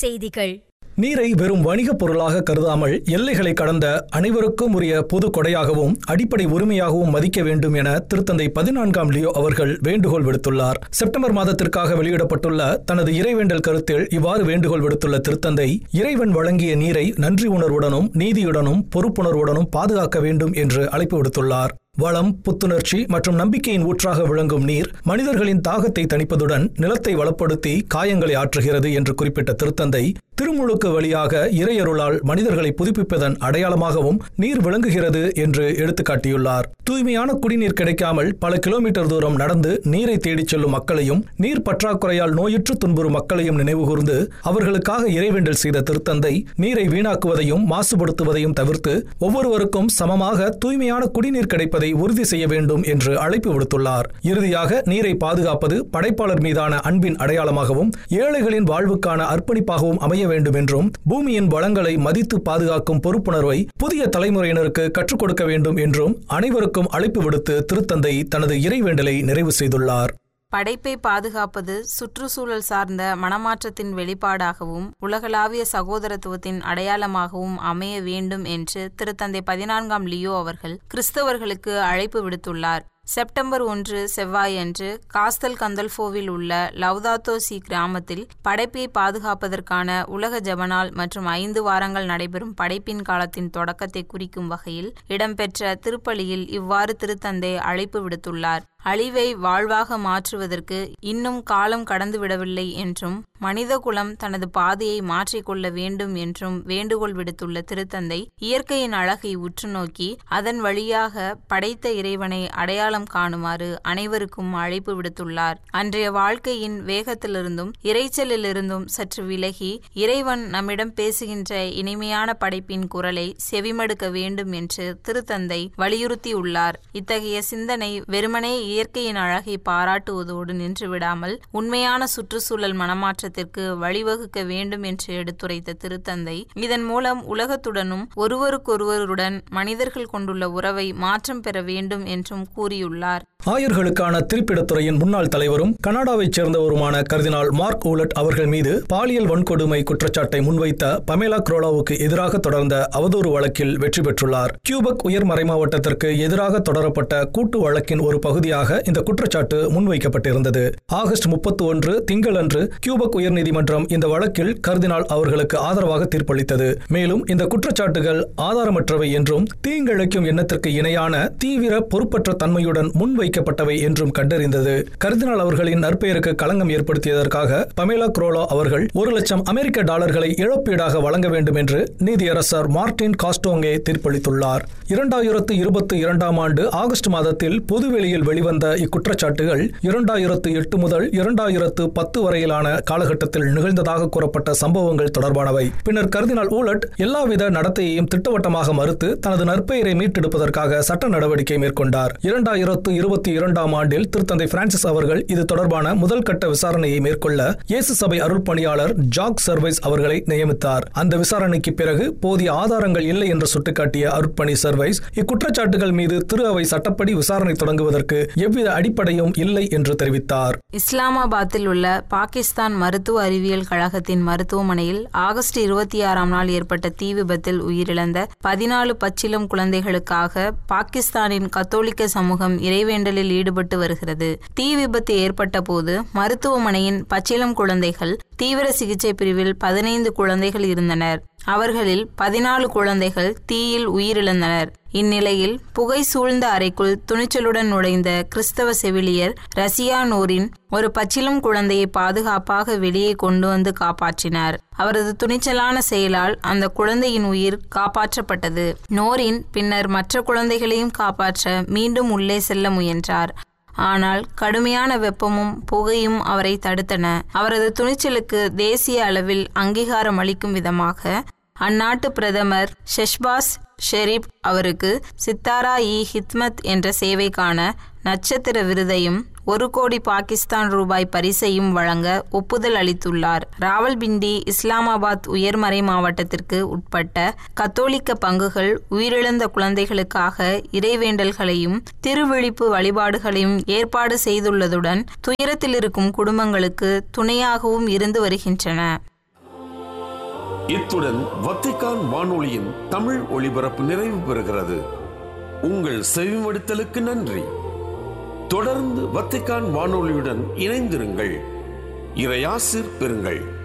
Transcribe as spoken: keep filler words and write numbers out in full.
செய்திகள். நீரை வெறும் வணிகப் பொருளாக கருதாமல் எல்லைகளை கடந்த அனைவருக்கும் உரிய பொது கொடையாகவும் அடிப்படை உரிமையாகவும் மதிக்க வேண்டும் என திருத்தந்தை பதினான்காம் லியோ அவர்கள் வேண்டுகோள் விடுத்துள்ளார். செப்டம்பர் மாதத்திற்காக வெளியிடப்பட்டுள்ள தனது இறைவேண்டல் கருத்தில் இவ்வாறு வேண்டுகோள் விடுத்துள்ள திருத்தந்தை, இறைவன் வழங்கிய நீரை நன்றி உணர்வுடனும் நீதியுடனும் பொறுப்புணர்வுடனும் பாதுகாக்க வேண்டும் என்று அழைப்பு விடுத்துள்ளார். வளம், புத்துணர்ச்சி மற்றும் நம்பிக்கையின் ஊற்றாக விளங்கும் நீர் மனிதர்களின் தாகத்தை தணிப்பதுடன் நிலத்தை வளப்படுத்தி காயங்களை ஆற்றுகிறது என்று குறிப்பிட்ட திருத்தந்தை, திருமுழுக்கு வழியாக இறையருளால் மனிதர்களை புதுப்பிப்பதன் அடையாளமாகவும் நீர் விளங்குகிறது என்று எடுத்துக்காட்டியுள்ளார். தூய்மையான குடிநீர் கிடைக்காமல் பல கிலோமீட்டர் தூரம் நடந்து நீரை தேடிச் செல்லும் மக்களையும் நீர் பற்றாக்குறையால் நோயுற்று துன்புறும் மக்களையும் நினைவுகூர்ந்து அவர்களுக்காக இறைவேண்டல் செய்த திருத்தந்தை, நீரை வீணாக்குவதையும் மாசுபடுத்துவதையும் தவிர்த்து ஒவ்வொருவருக்கும் சமமாக தூய்மையான குடிநீர் கிடைப்பதை உறுதி செய்ய வேண்டும் என்று அழைப்பு விடுத்துள்ளார். இறுதியாக, நீரை பாதுகாப்பது படைப்பாளர் மீதான அன்பின் அடையாளமாகவும் ஏழைகளின் வாழ்வுக்கான அர்ப்பணிப்பாகவும் அமைய வேண்டும் என்றும் பூமியின் வளங்களை மதித்து பாதுகாக்கும் பொறுப்புணர்வை புதிய தலைமுறையினருக்கு கற்றுக் கொடுக்க வேண்டும் என்றும் அனைவருக்கும் அழைப்பு விடுத்து திருத்தந்தை தனது இறைவேண்டலை நிறைவு செய்துள்ளார். படைப்பை பாதுகாப்பது சுற்றுச்சூழல் சார்ந்த மனமாற்றத்தின் வெளிப்பாடாகவும் உலகளாவிய சகோதரத்துவத்தின் அடையாளமாகவும் அமைய வேண்டும் என்று திருத்தந்தை பதினான்காம் லியோ அவர்கள் கிறிஸ்தவர்களுக்கு அழைப்பு விடுத்துள்ளார். செப்டம்பர் ஒன்று செவ்வாயன்று காஸ்தல் கந்தல்ஃபோவில் உள்ள லவ்தாத்தோ சி கிராமத்தில் படைப்பை பாதுகாப்பதற்கான உலக ஜெபநாள் மற்றும் ஐந்து வாரங்கள் நடைபெறும் படைப்பின் காலத்தின் தொடக்கத்தை குறிக்கும் வகையில் இடம்பெற்ற திருப்பலியில் இவ்வாறு திருத்தந்தை அழைப்பு விடுத்துள்ளார். அழிவை வாழ்வாக மாற்றுவதற்கு இன்னும் காலம் கடந்துவிடவில்லை என்றும் மனித குலம் தனது பாதையை மாற்றிக்கொள்ள வேண்டும் என்றும் வேண்டுகோள் விடுத்துள்ள திருத்தந்தை, இயற்கையின் அழகை உற்று நோக்கி அதன் வழியாக படைத்த இறைவனை அடையாளம் காணுமாறு அனைவருக்கும் அழைப்பு விடுத்துள்ளார். அன்றைய வாழ்க்கையின் வேகத்திலிருந்தும் இறைச்சலிலிருந்தும் சற்று விலகி இறைவன் நம்மிடம் பேசுகின்ற இனிமையான படைப்பின் குரலை செவிமடுக்க வேண்டும் என்று திருத்தந்தை வலியுறுத்தியுள்ளார். இத்தகைய சிந்தனை வெறுமனே இயற்கையின் அழகை பாராட்டுவதோடு நின்று விடாமல் உண்மையான சுற்றுச்சூழல் மனமாற்றத்திற்கு வழிவகுக்க வேண்டும் என்று எடுத்துரைத்த திருத்தந்தை, இதன் மூலம் உலகத்துடனும் ஒருவருக்கொருவருடன் மனிதர்கள் கொண்டுள்ள உறவை மாற்றம் பெற வேண்டும் என்றும் கூறியுள்ளார். ஆயர்களுக்கான திருப்பிடத்துறையின் முன்னாள் தலைவரும் கனடாவைச் சேர்ந்தவருமான கர்தினால் மார்க் ஊலட் அவர்கள் மீது பாலியல் வன்கொடுமை குற்றச்சாட்டை முன்வைத்த பமேலா குரோலாவுக்கு எதிராக தொடர்ந்த அவதூறு வழக்கில் வெற்றி பெற்றுள்ளார். கியூபக் உயர் மறைமாவட்டத்திற்கு எதிராக தொடரப்பட்ட கூட்டு வழக்கின் ஒரு பகுதியாக இந்த குற்றச்சாட்டு முன்வைக்கப்பட்டிருந்தது. ஆகஸ்ட் முப்பத்தி ஒன்று திங்களன்று கியூபக் உயர்நீதிமன்றம் இந்த வழக்கில் கர்தினால் அவர்களுக்கு ஆதரவாக தீர்ப்பளித்தது. மேலும் இந்த குற்றச்சாட்டுகள் ஆதாரமற்றவை என்றும் தீங்கிழைக்கும் எண்ணத்திற்கு இணையான தீவிர பொறுப்பற்ற தன்மையுடன் முன்வைக்கப்பட்டவை என்றும் கண்டறிந்தது. கர்தினால் அவர்களின் நற்பெயருக்கு களங்கம் ஏற்படுத்தியதற்காக பமேலா குரோலா அவர்கள் ஒரு லட்சம் அமெரிக்க டாலர்களை இழப்பீடாக வழங்க வேண்டும் என்று நீதியரசர் மார்டின் காஸ்டோங்கே தீர்ப்பளித்துள்ளார். இரண்டாயிரத்து இருபத்தி இரண்டாம் ஆண்டு ஆகஸ்ட் மாதத்தில் பொதுவெளியில் வெளிவந்த இக்குற்றச்சாட்டுகள் இரண்டாயிரத்து எட்டு முதல் இரண்டாயிரத்து பத்து வரையிலான காலகட்டத்தில் நிகழ்ந்ததாக கூறப்பட்ட சம்பவங்கள் தொடர்பானவை. பின்னர் கர்தினால் ஊலட் எல்லாவித நடத்தையையும் திட்டவட்டமாக மறுத்து தனது நற்பெயரை மீட்டெடுப்பதற்காக சட்ட நடவடிக்கை மேற்கொண்டார். இரண்டாயிரத்து இருபத்தி இரண்டாம் ஆண்டில் திருத்தந்தை பிரான்சிஸ் அவர்கள் இது தொடர்பான முதல் கட்ட விசாரணையை மேற்கொள்ள இயேசு சபை அருள் பணியாளர் ஜாக் சர்வைஸ் அவர்களை நியமித்தார். அந்த விசாரணைக்கு பிறகு போதிய ஆதாரங்கள் இல்லை என்று சுட்டிக்காட்டிய அருட்பணி சர்வைஸ், இக்குற்றச்சாட்டுகள் மீது திரு அவை சட்டப்படி விசாரணை தொடங்குவதற்கு எவ்வித அடிப்படையும் இல்லை என்று தெரிவித்தார். இஸ்லாமாபாத்தில் உள்ள பாகிஸ்தான் மருத்துவ அறிவியல் கழகத்தின் மருத்துவமனையில் ஆகஸ்ட் இருபத்தி ஆறாம் நாள் ஏற்பட்ட தீ விபத்தில் உயிரிழந்த பதினாலு பச்சிளம் குழந்தைகளுக்காக பாகிஸ்தானின் கத்தோலிக்க சமூகம் இறைவேண்டலில் ஈடுபட்டு வருகிறது. தீ விபத்து ஏற்பட்ட போது மருத்துவமனையின் பச்சிளம் குழந்தைகள் தீவிர சிகிச்சை பிரிவில் பதினைந்து குழந்தைகள் இருந்தனர். அவர்களில் பதினாலு குழந்தைகள் தீயில் உயிரிழந்தனர். இந்நிலையில் புகை சூழ்ந்த அறைக்குள் துணிச்சலுடன் நுழைந்த கிறிஸ்தவ செவிலியர் ரசியா நோரின் ஒரு பச்சிளம் குழந்தையை பாதுகாப்பாக வெளியே கொண்டு வந்து காப்பாற்றினார். அவரது துணிச்சலான செயலால் அந்த குழந்தையின் உயிர் காப்பாற்றப்பட்டது. நோரின் பின்னர் மற்ற குழந்தைகளையும் காப்பாற்ற மீண்டும் உள்ளே செல்ல முயன்றார். ஆனால் கடுமையான வெப்பமும் புகையும் அவரை தடுத்தன. அவரது துணிச்சலுக்கு தேசிய அளவில் அங்கீகாரம் அளிக்கும் விதமாக அந்நாட்டு பிரதமர் ஷெஹ்பாஸ் ஷெரீப் அவருக்கு சித்தாரா இ ஹித்மத் என்ற சேவைக்கான நட்சத்திர விருதையும் ஒரு கோடி பாகிஸ்தான் ரூபாய் பரிசையும் வழங்க ஒப்புதல் அளித்துள்ளார். ராவல்பிண்டி இஸ்லாமாபாத் உயர்மறை மாவட்டத்திற்கு உட்பட்ட கத்தோலிக்க பங்குகள் உயிரிழந்த குழந்தைகளுக்காக இறைவேண்டல்களையும் திருவிழிப்பு வழிபாடுகளையும் ஏற்பாடு செய்துள்ளதுடன் துயரத்தில் இருக்கும் குடும்பங்களுக்கு துணையாகவும் இருந்து வருகின்றன. இத்துடன் வத்திக்கான் வானொலியின் தமிழ் ஒளிபரப்பு நிறைவு பெறுகிறது. உங்கள் செவிமடுத்தலுக்கு நன்றி. தொடர்ந்து வத்திக்கான் வானொலியுடன் இணைந்திருங்கள். இறையாசிர் பெறுங்கள்.